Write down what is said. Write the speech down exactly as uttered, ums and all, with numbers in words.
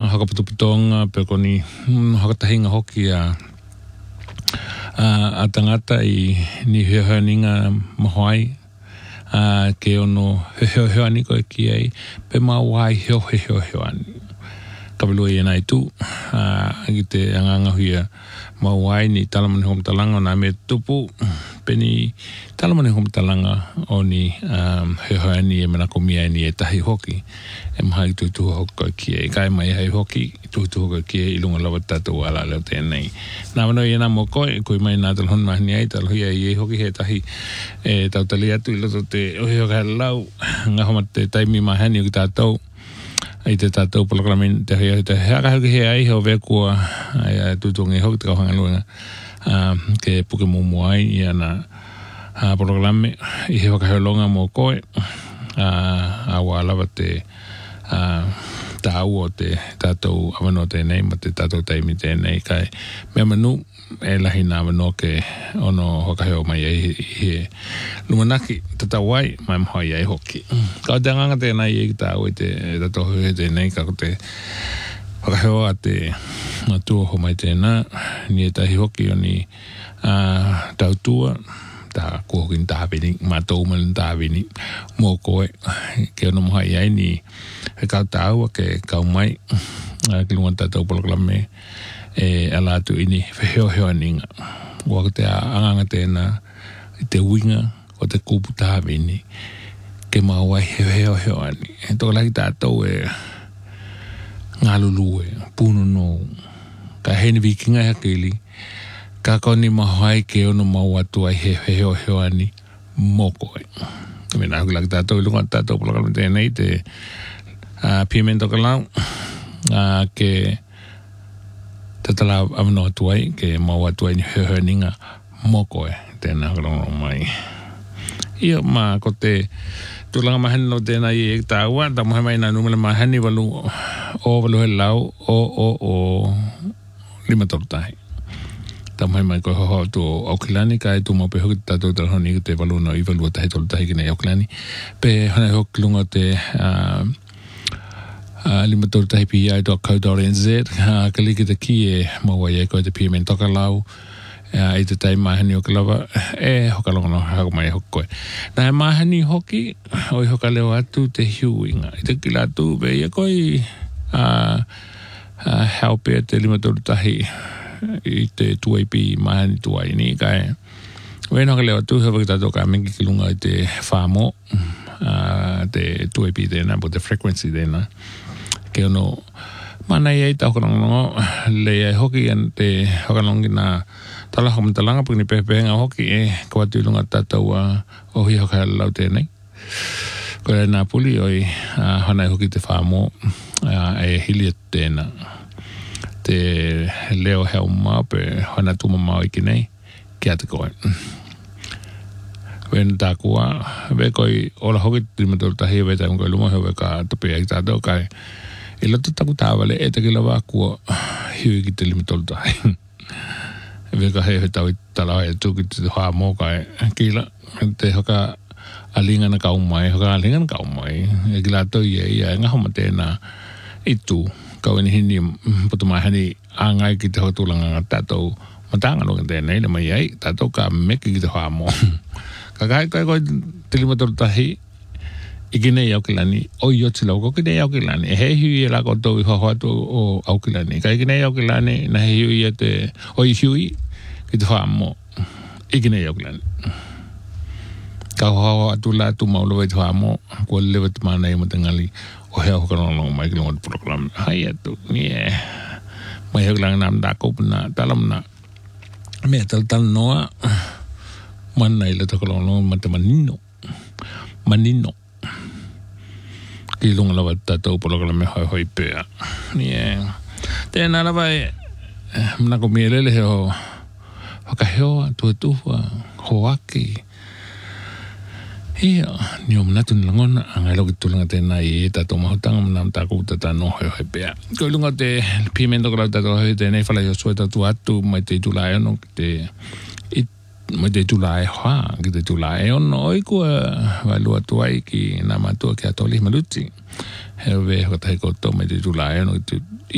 hakaputuputonga pe koni hakatahinga hoki a a tangata i ni hehoaninga mahoi a ke ono hehoani ko ki ai pe mawai heo heo heoani kabelo ia nai tu a ngite anganga hia mawai ni talamani hom talanga na me tupu peni talamani hom talanga oni um hehoani e mana komia ni e tahi hoki e mai tu tu hoki ki ai kai mai hai hoki tu tu hoki ki ai lunga lawa tatu ala le tenai na mano ia na mo ko ko mai na tal hon mai ni ai tal hia i hoki he tahi e tau tali atu i loto te o hio ka lau nga homa te taimi mahani o ki tātou ai te tātou poloklamin te hea te hea ka hoki he ai heo vekua ai tutungi hoki te kauhanga luenga ke puke mumu ai i ana poloklami i heo ka heo longa mo koe a walawa te tāu o te tātou awano tēnei ma te tātou taimi tēnei kai mea manu e lahi nā wano ke ono hoka heo mai ai he lumanaki tatawai mai mahoi ai hoki kau te anganga tēnei e ki tāu i te tātou he tēnei ka ko te hoka heo a te tua ho mai tēnā ni e tahi hoki o ni tau tua ta ko kin ta bini ma to man ta bini mo ko ke no mai ai ni e ka ta wa ke ka mai ke lu ta to por klame e ala tu ini feo feo ninga wa te anga te na te winga o te kupu ta bini ke ma wa feo feo ani to la ta to e ngalulu e puno no ka hen vikinga ya keli ka koni mahai ke ono mau atu ai he he ho he ani moko e me na ku lagta to lu ngata to por lo te nei te a pimento kala a ke tatala amno atu ai ke mau atu ai he he ninga moko e te na lo mai io ma ko te tu langa mahan no te na i ta wa ta mo mai na no me mahan ni valu o valu he lau o o o lima tortai tamai mai ko ho to Auckland kai tu mo pe ho ta to ta ni te valu no i valu ta to ta ki nei Auckland pe hana ho klunga te a a lima to ta pi ai to ko do en z ha kali ki te ki e mo wa ye ko te pi men to ka lau e te tai mai ni o klava e ho ka longa ha mai ho ko na mai ni hoki oi ho ka le atu te huinga i te kila tu be ye ko i a help e te lima to ta hi i te tuai pi mahani tuai ni kai wena ka leo tu heva ta toka mengi kilunga i te whamo te tuai pi tēnā po te frequency tēnā ke ono mana i ei tau karongo le ai hoki an te hokanongi na tala homa talanga puni pepehenga hoki e kwa tu ilunga tatau o hi hoka lau tēnei ko e nā puli oi hana i hoki te whamo e hili tēnā te leo heo maa pe hana tuma maa iki nei kia te koe. Wen tā kua, we koi ola hoki tima tolu tahi we tai mkoi luma heo we ka tope ai tātou kai i loto taku tāwale e te kila wā kua hiu iki te lima tolu tahi. We ka heo he tau i talawa e tuki te hoa mō kai kila te hoka alinga na kau mai, hoka alinga na kau mai e kila tau ia ia ngā homa tēnā i tū kau ni hini putu mai hani angai ki te hotulanga ngā tātou matanga no tēnei na mai ai tātou ka meki ki te hoa mō ka kai kai koi te lima tolu tahi i ki nei Aukilani o i oti lau ko ki nei Aukilani e hei hui e la kotou i hoa atu o Aukilani kai ki nei Aukilani na hei hui e te o i hui ki te hoa mō i ki nei Aukilani ka hoa atu la tu maulo i te hoa mō kua lewa te mana i matangali o hea hoka nono mai ki longa te program hai atu yeah mai hea kilang nam da koupa na talam na mea tal tal noa mana i le toka longa ma te manino manino ki longa lawa tatou program me hoi hoi pēa yeah tēnā lawa e mnako mielele heo hoka heo tua tua hoaki ia ni o manatu ni langona angai loki tulanga tēnā i e tātou mahutanga manam tā kouta tā no hoi hoi pēa. Ko ilunga te pimento kala tātou hoi tēnei whala i o sua tātou atu mai te tūlae ono ki te mai te tūlae hoa ki te tūlae ono oi kua vai lua tuai ki nā mātua ki a tōli maluti. Hewe hoi tahi koto mai te tūlae ono ki te